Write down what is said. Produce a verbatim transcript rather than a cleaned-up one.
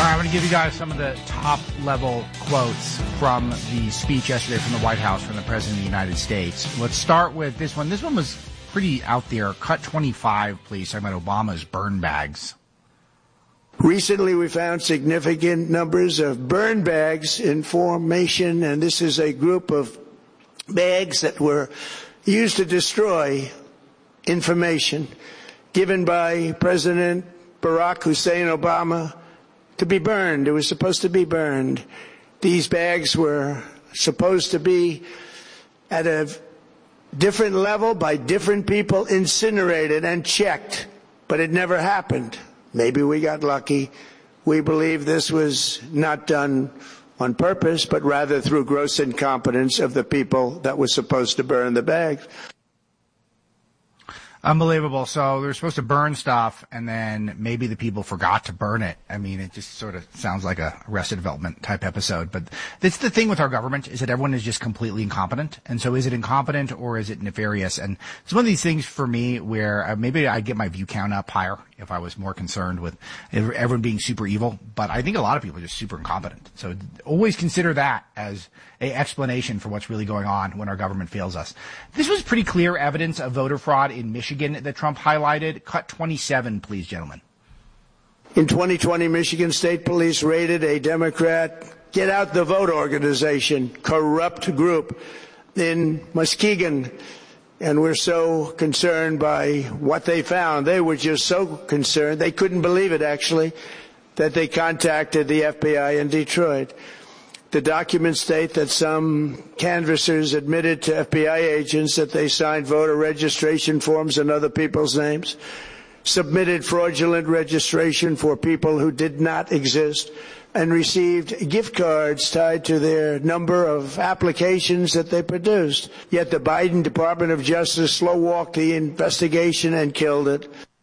right, I'm going to give you guys some of the top-level quotes from the speech yesterday from the White House from the President of the United States. Let's start with this one. This one was pretty out there. Cut twenty-five, please, talking about Obama's burn bags. Recently, we found significant numbers of burn bags in formation, and this is a group of bags that were used to destroy information given by President Barack Hussein Obama to be burned. It was supposed to be burned. These bags were supposed to be at a different level by different people, incinerated and checked, but it never happened. Maybe we got lucky. We believe this was not done on purpose, but rather through gross incompetence of the people that were supposed to burn the bags. Unbelievable. So they were supposed to burn stuff, and then maybe the people forgot to burn it. I mean, it just sort of sounds like a Arrested Development type episode. But that's the thing with our government, is that everyone is just completely incompetent. And so is it incompetent or is it nefarious? And it's one of these things for me where uh, maybe I'd get my view count up higher if I was more concerned with everyone being super evil. But I think a lot of people are just super incompetent. So always consider that as an explanation for what's really going on when our government fails us. This was pretty clear evidence of voter fraud in Michigan that Trump highlighted. Cut twenty-seven, please, gentlemen. In twenty twenty, Michigan State Police raided a Democrat Get Out the Vote organization, corrupt group in Muskegon. And we're so concerned by what they found. They were just so concerned, they couldn't believe it, actually, that they contacted the F B I in Detroit. The documents state that some canvassers admitted to F B I agents that they signed voter registration forms in other people's names, submitted fraudulent registration for people who did not exist, and received gift cards tied to their number of applications that they produced. Yet the Biden Department of Justice slow-walked the investigation and killed it.